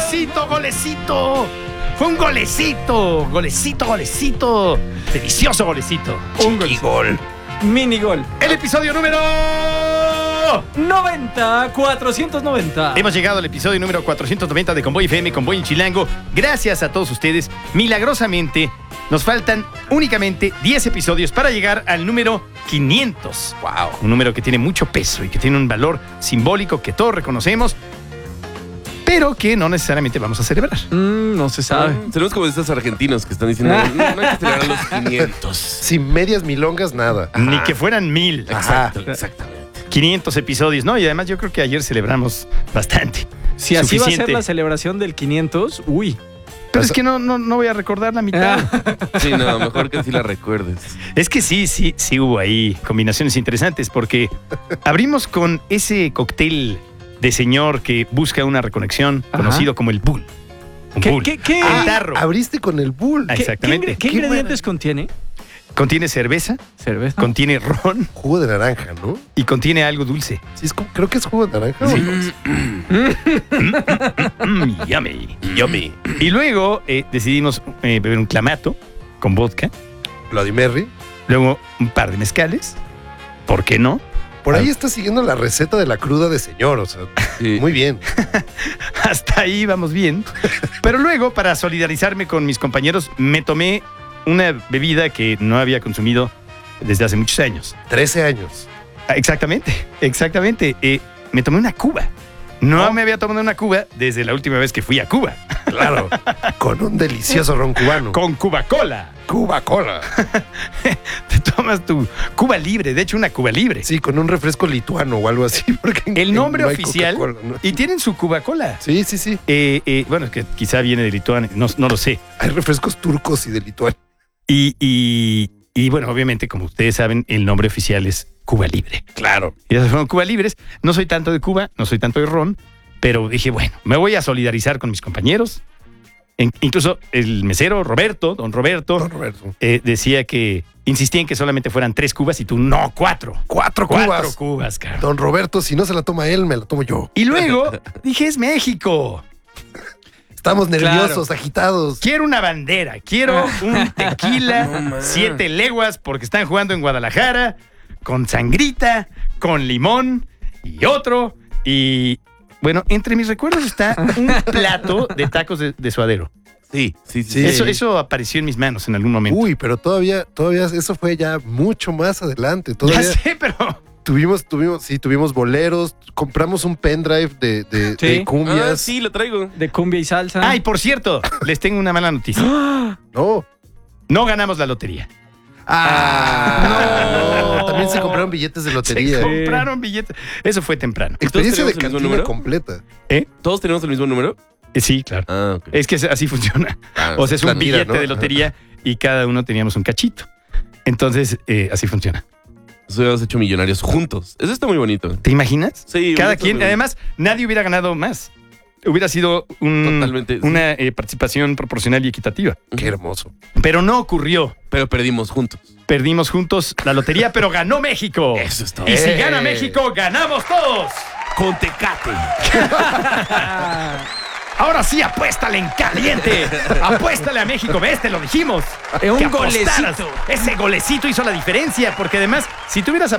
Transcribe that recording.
golecito, golecito. Fue un golecito. Delicioso golecito. Un gol. Mini gol. El episodio número 490. Hemos llegado al episodio número 490 de Convoy FM, Convoy en Chilango. Gracias a todos ustedes. Milagrosamente, nos faltan únicamente 10 episodios para llegar al número 500. Wow. Un número que tiene mucho peso y que tiene un valor simbólico que todos reconocemos, pero que no necesariamente vamos a celebrar. No se sabe. Tenemos como estos argentinos que están diciendo, no hay que celebrar los 500. Sin medias milongas, nada. Ni que fueran 1000. Exacto, exactamente. 500 episodios, ¿no? Y además yo creo que ayer celebramos bastante. Si así va a ser Suficiente. la celebración del 500, uy. Pero es que no voy a recordar la mitad. Sí, no, mejor que sí la recuerdes. Es que sí hubo ahí combinaciones interesantes porque abrimos con ese cóctel de señor que busca una reconexión, Ajá. conocido como el Bull. Un ¿Qué- Bull. qué- qué- Un tarro. Abriste con el Bull. Ah, exactamente. ¿Qué ingredientes contiene? Contiene cerveza, Cerveza. contiene ron Jugo de naranja, ¿no? y contiene algo dulce. Sí, creo que es jugo de naranja. Sí. ¿no? Yummy. Y luego decidimos beber un clamato con vodka, Bloody Mary. luego un par de mezcales. ¿Por qué no? Por ahí está siguiendo la receta de la cruda de señor, o sea, Sí. muy bien. Hasta ahí vamos bien. Pero luego, para solidarizarme con mis compañeros, me tomé una bebida que no había consumido desde hace muchos años. 13 años. Ah, exactamente. Me tomé una Cuba. No me había tomado una Cuba desde la última vez que fui a Cuba. Claro. Con un delicioso ron cubano. Con Cuba Cola. Cuba Cola. Te tomas tu Cuba Libre, de hecho una Cuba Libre. Sí, con un refresco lituano o algo así. Porque El nombre no hay oficial, Coca-Cola, ¿no? y tienen su Cuba Cola. Sí, sí, sí. Bueno, es que quizá viene de Lituania, no lo sé. Hay refrescos turcos y de Lituania. Y bueno, obviamente, como ustedes saben, el nombre oficial es Cuba Libre. Claro. Y esas fueron Cuba Libres. No soy tanto de Cuba, no soy tanto de ron, pero dije, bueno, me voy a solidarizar con mis compañeros. Incluso el mesero, don Roberto, Don Roberto. decía que insistía en que solamente fueran 3 cubas y tú, no, 4. 4 4 cubas. cubas, caro. Don Roberto, si no se la toma él, me la tomo yo. Y luego dije, es México. Estamos nerviosos, agitados. Quiero una bandera, quiero un tequila, 7 leguas, porque están jugando en Guadalajara, con sangrita, con limón y otro. Y bueno, entre mis recuerdos está un plato de tacos de suadero. Sí. Eso apareció en mis manos en algún momento. Uy, pero todavía eso fue ya mucho más adelante. Todavía Ya sé, pero tuvimos boleros, compramos un pendrive de Sí. cumbias. Ah, sí, lo traigo. De cumbia y salsa. Ay, por cierto, les tengo una mala noticia. No. No ganamos la lotería. No. También se compraron billetes de lotería. Se compraron billetes. Eso fue temprano. Experiencia de ¿Todos tenemos el cantina mismo número? completa. ¿Todos tenemos el mismo número? Sí, claro. Ah, ok. Es que así funciona. O sea, es la un tira, billete ¿no? de lotería y cada uno teníamos un cachito. Entonces, así funciona. Nos habíamos hecho millonarios juntos. Eso está muy bonito. ¿Te imaginas? Sí. Cada está quien, muy bonito. además, nadie hubiera ganado más. Hubiera sido Totalmente, sí. una participación proporcional y equitativa. Qué hermoso. Pero no ocurrió. Pero perdimos juntos. Perdimos juntos la lotería, pero ganó México. Eso es todo. Y si gana México, ganamos todos. Con Tecate. Ahora sí, apuéstale en caliente. Apuéstale a México. ¿Ves? Te lo dijimos. Un Que apostaras. golecito. Ese golecito hizo la diferencia, porque además, si tú hubieras